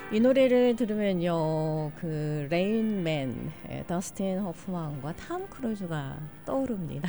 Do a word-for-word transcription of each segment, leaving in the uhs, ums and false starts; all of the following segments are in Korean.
이 노래를 들으면요, 그 레인맨, 예, 더스틴 호프만과 탐 크루즈가 떠오릅니다.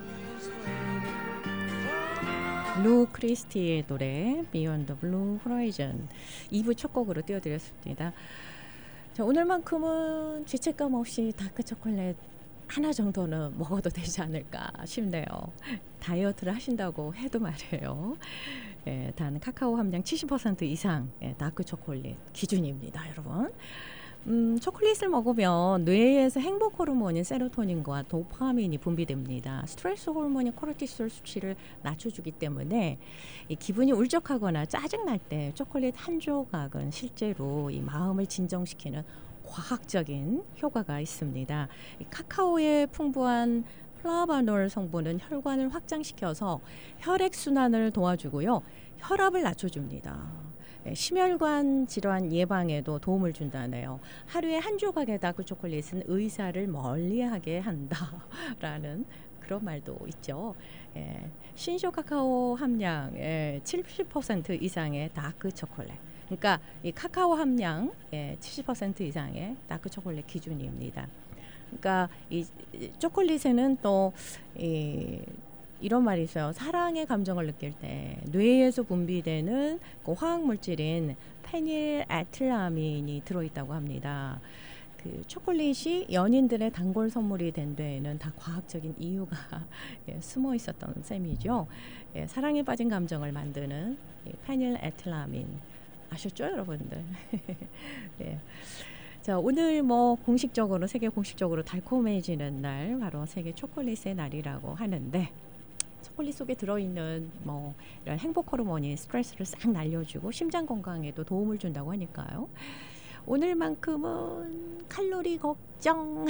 루 크리스티의 노래 Beyond the Blue Horizon 이 부 첫 곡으로 띄워드렸습니다. 자, 오늘만큼은 죄책감 없이 다크 초콜릿 하나 정도는 먹어도 되지 않을까 싶네요. 다이어트를 하신다고 해도 말이에요. 예, 단 카카오 함량 칠십 퍼센트 이상 예, 다크 초콜릿 기준입니다, 여러분. 음, 초콜릿을 먹으면 뇌에서 행복 호르몬인 세로토닌과 도파민이 분비됩니다. 스트레스 호르몬인 코르티솔 수치를 낮춰주기 때문에 이 기분이 울적하거나 짜증날 때 초콜릿 한 조각은 실제로 이 마음을 진정시키는 과학적인 효과가 있습니다. 이 카카오의 풍부한 플라바놀 성분은 혈관을 확장시켜서 혈액순환을 도와주고요. 혈압을 낮춰줍니다. 예, 심혈관 질환 예방에도 도움을 준다네요. 하루에 한 조각의 다크 초콜릿은 의사를 멀리하게 한다라는 그런 말도 있죠. 예, 신쇼 카카오 함량 예, 칠십 퍼센트 이상의 다크 초콜릿. 그러니까 이 카카오 함량 예, 칠십 퍼센트 이상의 다크 초콜릿 기준입니다. 그러니까 이 초콜릿에는 또 이, 이런 말이 있어요. 사랑의 감정을 느낄 때 뇌에서 분비되는 그 화학 물질인 페닐에틸라민이 들어있다고 합니다. 그 초콜릿이 연인들의 단골 선물이 된 데에는 다 과학적인 이유가 예, 숨어 있었던 셈이죠. 예, 사랑에 빠진 감정을 만드는 페닐에틸라민 아셨죠, 여러분들? 예. 자, 오늘 뭐 공식적으로 세계 공식적으로 달콤해지는 날 바로 세계 초콜릿의 날이라고 하는데 초콜릿 속에 들어있는 뭐 이런 행복 호르몬이 스트레스를 싹 날려주고 심장 건강에도 도움을 준다고 하니까요. 오늘만큼은 칼로리 걱정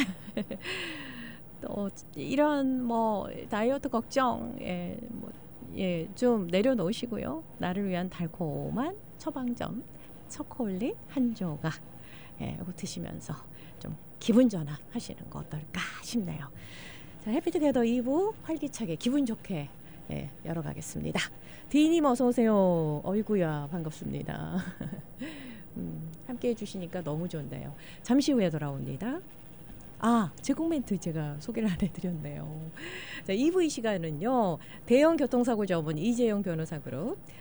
또 이런 뭐 다이어트 걱정 예, 뭐, 예, 좀 내려놓으시고요. 나를 위한 달콤한 처방전 초콜릿 한 조각 예, 이거 드시면서 좀 기분 전환 하시는 거 어떨까 싶네요. 자, 해피투게더 이 부 활기차게 기분 좋게 예, 열어가겠습니다. 디님 어서 오세요. 어이구야 반갑습니다. 음, 함께 해주시니까 너무 좋네요. 잠시 후에 돌아옵니다. 아, 제공 멘트 제가 소개를 안 해드렸네요. 자, 이 부 이 시간은요. 대형 교통사고 전문 이재용 변호사 그룹